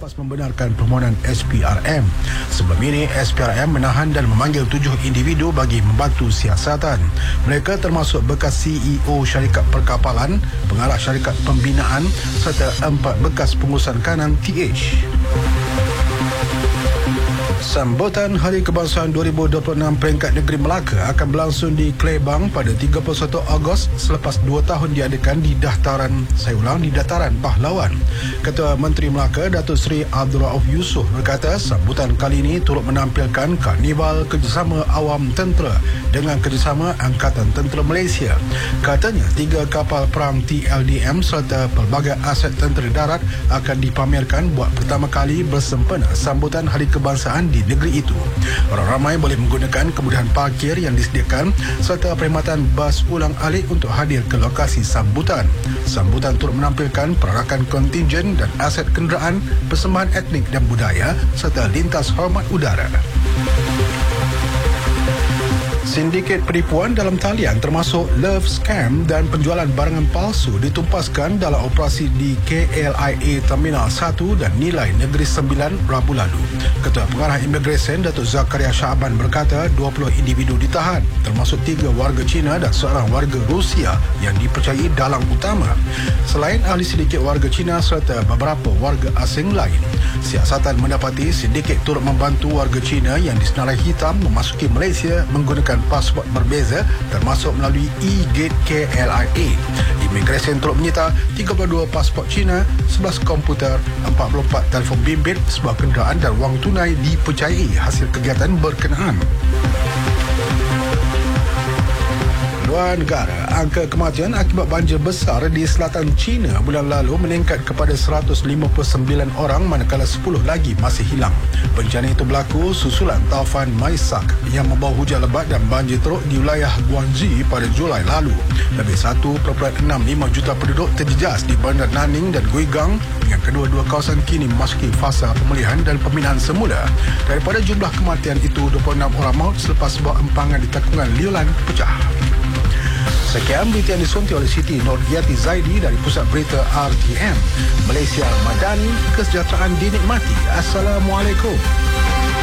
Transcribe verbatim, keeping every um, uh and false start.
selepas membenarkan permohonan S P R M. Sebelum ini, S P R M menahan dan memanggil tujuh individu bagi membantu siasatan. Mereka termasuk bekas C E O syarikat perkapalan, pengarah syarikat pembinaan serta empat bekas pengurusan kanan T H. Sambutan Hari Kebangsaan dua ribu dua puluh enam peringkat negeri Melaka akan berlangsung di Klebang pada tiga puluh satu Ogos selepas dua tahun diadakan di dataran, saya ulang, di dataran Pahlawan. Ketua Menteri Melaka Datuk Seri Abdul Rauf Yusof berkata sambutan kali ini turut menampilkan karnival kerjasama awam tentera dengan kerjasama Angkatan Tentera Malaysia. Katanya tiga kapal perang T L D M serta pelbagai aset tentera darat akan dipamerkan buat pertama kali bersempena sambutan Hari Kebangsaan di negeri itu. Orang ramai boleh menggunakan kemudahan parkir yang disediakan serta perkhidmatan bas ulang alik untuk hadir ke lokasi sambutan. Sambutan turut menampilkan perarakan kontingen dan aset kenderaan, persembahan etnik dan budaya serta lintas hormat udara. Sindiket penipuan dalam talian termasuk love scam dan penjualan barangan palsu ditumpaskan dalam operasi di K L I A Terminal satu dan Nilai Negeri sembilan Rabu lalu. Ketua Pengarah Imigresen Datuk Zakaria Syaban berkata dua puluh individu ditahan, termasuk tiga warga Cina dan seorang warga Rusia yang dipercayai dalang utama. Selain ahli sindiket warga Cina serta beberapa warga asing lain. Siasatan mendapati sindiket turut membantu warga Cina yang disenarai hitam memasuki Malaysia menggunakan pasport berbeza termasuk melalui e-gate K L I A. Imigresen turut menyita tiga puluh dua pasport Cina, sebelas komputer, empat puluh empat telefon bimbit, sebuah kenderaan dan wang tunai dipercayai hasil kegiatan berkenaan. Luar negara, angka kematian akibat banjir besar di selatan China bulan lalu meningkat kepada seratus lima puluh sembilan orang manakala sepuluh lagi masih hilang. Bencana itu berlaku susulan taufan Maisak yang membawa hujan lebat dan banjir teruk di wilayah Guangxi pada Julai lalu. Lebih satu perpuluhan enam lima juta penduduk terjejas di bandar Nanning dan Guigang dengan kedua-dua kawasan kini memasuki fasa pemulihan dan pembinaan semula. Daripada jumlah kematian itu, dua puluh enam orang maut selepas sebuah empangan di takungan Liulan pecah. Sekian berita yang disunti oleh Siti Nurgiati Zaidi dari Pusat Berita R T M. Malaysia Madani, kesejahteraan dinikmati. Assalamualaikum.